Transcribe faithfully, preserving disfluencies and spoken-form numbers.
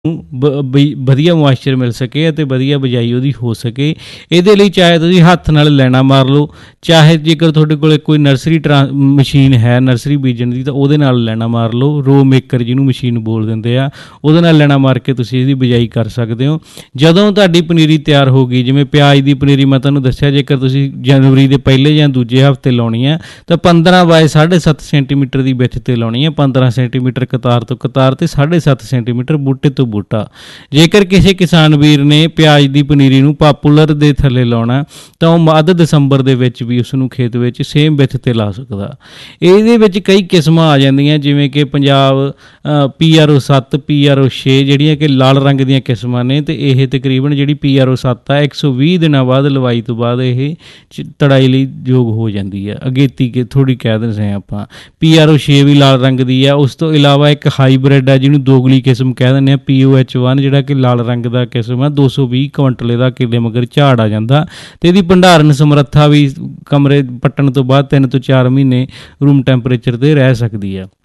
ਬ ਬਈ ਵਧੀਆ ਮੋਇਸਚਰ ਮਿਲ ਸਕੇ ਅਤੇ ਵਧੀਆ ਬਿਜਾਈ ਉਹਦੀ ਹੋ ਸਕੇ। ਇਹਦੇ ਲਈ ਚਾਹੇ ਤੁਸੀਂ ਹੱਥ ਨਾਲ ਲੈਣਾ ਮਾਰ ਲਓ, ਚਾਹੇ ਜੇਕਰ ਤੁਹਾਡੇ ਕੋਲ ਕੋਈ ਨਰਸਰੀ ਟਰਾਂ ਮਸ਼ੀਨ ਹੈ ਨਰਸਰੀ ਬੀਜਣ ਦੀ ਤਾਂ ਉਹਦੇ ਨਾਲ ਲੈਣਾ ਮਾਰ ਲਓ। ਰੋ ਮੇਕਰ ਜਿਹਨੂੰ ਮਸ਼ੀਨ ਬੋਲ ਦਿੰਦੇ ਆ, ਉਹਦੇ ਨਾਲ ਲੈਣਾ ਮਾਰ ਕੇ ਤੁਸੀਂ ਇਹਦੀ ਬਿਜਾਈ ਕਰ ਸਕਦੇ ਹੋ। ਜਦੋਂ ਤੁਹਾਡੀ ਪਨੀਰੀ ਤਿਆਰ ਹੋ ਗਈ, ਜਿਵੇਂ ਪਿਆਜ਼ ਦੀ ਪਨੀਰੀ ਮੈਂ ਤੁਹਾਨੂੰ ਦੱਸਿਆ, ਜੇਕਰ ਤੁਸੀਂ ਜਨਵਰੀ ਦੇ ਪਹਿਲੇ ਜਾਂ ਦੂਜੇ ਹਫ਼ਤੇ ਲਾਉਣੀ ਆ ਤਾਂ ਪੰਦਰਾਂ ਬਾਏ ਸਾਢੇ ਸੱਤ ਸੈਂਟੀਮੀਟਰ ਦੀ ਵਿੱਥ 'ਤੇ ਲਾਉਣੀ ਹੈ। ਪੰਦਰਾਂ ਸੈਂਟੀਮੀਟਰ ਕਤਾਰ ਤੋਂ ਕਤਾਰ ਅਤੇ ਸਾਢੇ ਸੱਤ ਸੈਂਟੀਮੀਟਰ ਬੂਟੇ ਤੋਂ ਬੂਟਾ। ਜੇਕਰ ਕਿਸੇ ਕਿਸਾਨ ਵੀਰ ਨੇ ਪਿਆਜ਼ ਦੀ ਪਨੀਰੀ ਨੂੰ ਪਾਪੂਲਰ ਦੇ ਥੱਲੇ ਲਾਉਣਾ ਤਾਂ ਉਹ ਮੱਧ ਦਸੰਬਰ ਦੇ ਵਿੱਚ ਵੀ ਉਸ ਨੂੰ ਖੇਤ ਵਿੱਚ ਸੇਮ ਵਿੱਥ 'ਤੇ ਲਾ ਸਕਦਾ। ਇਹਦੇ ਵਿੱਚ ਕਈ ਕਿਸਮਾਂ ਆ ਜਾਂਦੀਆਂ, ਜਿਵੇਂ ਕਿ ਪੰਜਾਬ ਪੀ ਆਰ ਓ ਸੱਤ, ਪੀ ਆਰ ਓ ਛੇ, ਜਿਹੜੀਆਂ ਕਿ ਲਾਲ ਰੰਗ ਦੀਆਂ ਕਿਸਮਾਂ ਨੇ, ਅਤੇ ਇਹ ਤਕਰੀਬਨ ਜਿਹੜੀ ਪੀ ਆਰ ਓ ਸੱਤ ਆ ਇੱਕ ਸੌ ਵੀਹ ਦਿਨਾਂ ਬਾਅਦ ਲਵਾਈ ਤੋਂ ਬਾਅਦ ਇਹ ਤੜਾਈ ਲਈ ਯੋਗ ਹੋ ਜਾਂਦੀ ਹੈ। ਅਗੇਤੀ ਕਿ ਥੋੜ੍ਹੀ ਕਹਿ ਦਿੰਦੇ ਹਾਂ ਆਪਾਂ। ਪੀ ਆਰ ਓ ਛੇ ਵੀ ਲਾਲ ਰੰਗ ਦੀ ਆ। ਉਸ ਤੋਂ ਇਲਾਵਾ ਇੱਕ ਹਾਈਬ੍ਰਿਡ ਆ ਜਿਹਨੂੰ ਦੋਗਲੀ ਕਿਸਮ ਕਹਿ ਦਿੰਦੇ ਹਾਂ, ਪੀ ਓ ਐਚ ਵਨ, ਜਿਹੜਾ ਕਿ ਲਾਲ ਰੰਗ ਦਾ ਕਿਸਮ ਆ। ਦੋ ਸੌ ਵੀਹ ਕੁਇੰਟਲ ਇਹਦਾ ਕਿੱਲੇ ਮਗਰ ਝਾੜ ਆ ਜਾਂਦਾ, ਅਤੇ ਇਹਦੀ ਭੰਡਾਰਨ ਸਮਰੱਥਾ ਵੀ ਕਮਰੇ ਪੱਟਣ ਤੋਂ ਬਾਅਦ ਤਿੰਨ ਤੋਂ ਚਾਰ ਮਹੀਨੇ ਰੂਮ ਟੈਂਪਰੇਚਰ 'ਤੇ ਰਹਿ ਸਕਦੀ ਆ।